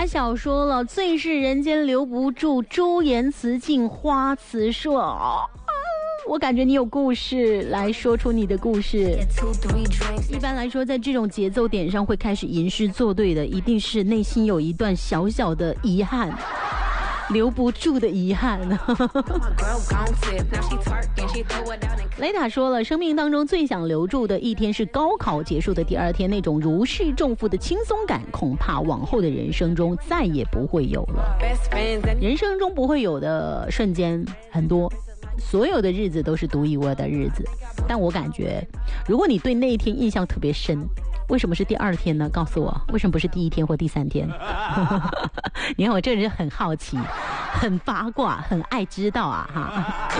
阿小说了，最是人间留不住，朱颜辞镜花辞说。我感觉你有故事，来说出你的故事。一般来说，在这种节奏点上会开始吟诗作对的，一定是内心有一段小小的遗憾，留不住的遗憾。雷塔说了，生命当中最想留住的一天是高考结束的第二天，那种如释重负的轻松感，恐怕往后的人生中再也不会有了。人生中不会有的瞬间很多，所有的日子都是独一无二的日子，但我感觉如果你对那一天印象特别深，为什么是第二天呢？告诉我，为什么不是第一天或第三天？你看我这人很好奇，很八卦，很爱知道啊哈。